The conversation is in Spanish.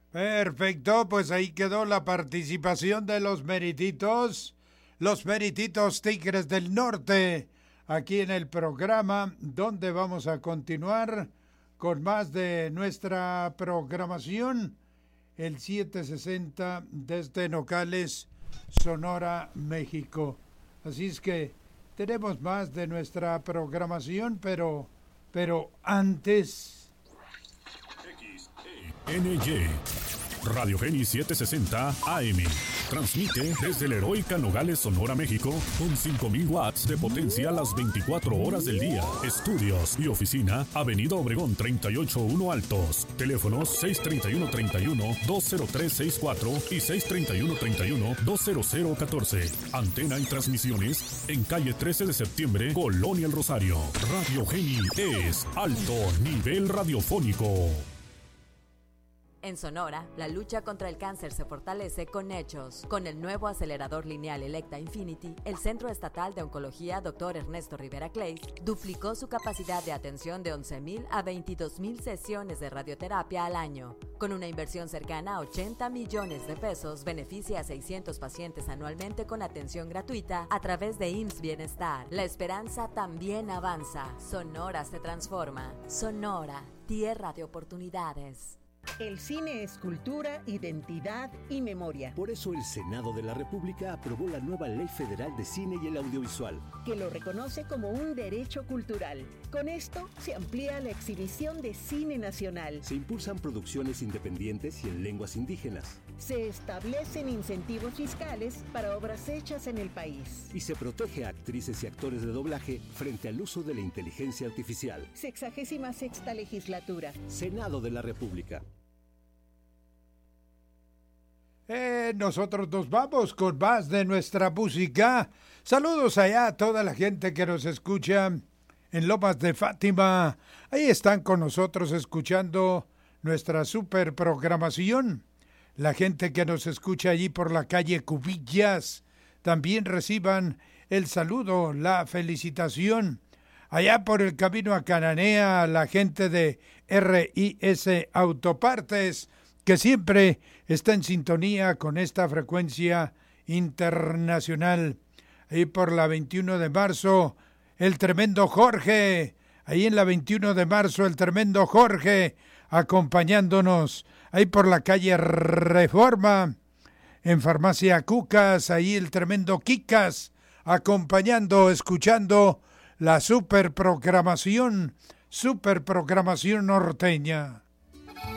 Perfecto, pues ahí quedó la participación de los Merititos Tigres del Norte, aquí en el programa, donde vamos a continuar con más de nuestra programación, el 760 desde Nogales, Sonora, México. Así es que tenemos más de nuestra programación, pero antes... NY Radio Geni 760 AM. Transmite desde la heroica Nogales, Sonora, México, con 5,000 watts de potencia las 24 horas del día. Estudios y oficina, Avenida Obregón 381 Altos. Teléfonos 631-31-20364 y 631-31-20014. Antena y transmisiones en calle 13 de septiembre, Colonia El Rosario. Radio Geni es alto nivel radiofónico. En Sonora, la lucha contra el cáncer se fortalece con hechos. Con el nuevo acelerador lineal Electa Infinity, el Centro Estatal de Oncología Dr. Ernesto Rivera Clays duplicó su capacidad de atención de 11,000 a 22,000 sesiones de radioterapia al año. Con una inversión cercana a 80 millones de pesos, beneficia a 600 pacientes anualmente con atención gratuita a través de IMSS Bienestar. La esperanza también avanza. Sonora se transforma. Sonora, tierra de oportunidades. El cine es cultura, identidad y memoria. Por eso el Senado de la República aprobó la nueva Ley Federal de Cine y el Audiovisual, que lo reconoce como un derecho cultural. Con esto se amplía la exhibición de cine nacional. Se impulsan producciones independientes y en lenguas indígenas. Se establecen incentivos fiscales para obras hechas en el país. Y se protege a actrices y actores de doblaje frente al uso de la inteligencia artificial. 66ª legislatura. Senado de la República. Nosotros nos vamos con más de nuestra música. Saludos allá a toda la gente que nos escucha en Lomas de Fátima. Ahí están con nosotros escuchando nuestra super programación. La gente que nos escucha allí por la calle Cubillas, también reciban el saludo, la felicitación. Allá por el camino a Cananea, la gente de RIS Autopartes, que siempre está en sintonía con esta frecuencia internacional. Ahí por la 21 de marzo, el tremendo Jorge. Ahí en la 21 de marzo, el tremendo Jorge, acompañándonos. Ahí por la calle Reforma, en Farmacia Cucas, ahí el tremendo Quicas, acompañando, escuchando la super programación norteña.